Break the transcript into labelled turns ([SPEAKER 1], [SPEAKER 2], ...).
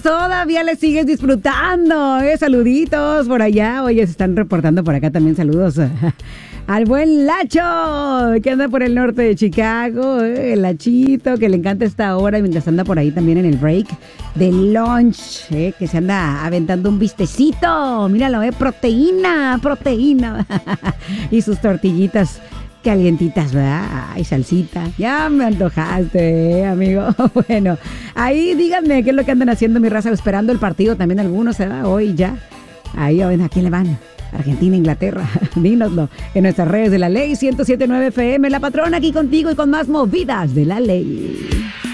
[SPEAKER 1] todavía le sigues disfrutando. Saluditos por allá. Oye, se están reportando por acá también saludos al buen Lacho, que anda por el norte de Chicago. El Lachito, que le encanta esta hora mientras anda por ahí también en el break de lunch, que se anda aventando un bistecito. Míralo, proteína. Y sus tortillitas calientitas, ¿verdad? Ay, salsita. Ya me antojaste, amigo. Bueno, ahí díganme qué es lo que andan haciendo, mi raza, esperando el partido también algunos, ¿verdad? Hoy ya. Ahí, ¿a quién le van? Argentina, Inglaterra. Dínoslo en nuestras redes de La Ley 107.9 FM. La Patrona aquí contigo y con más movidas de La Ley.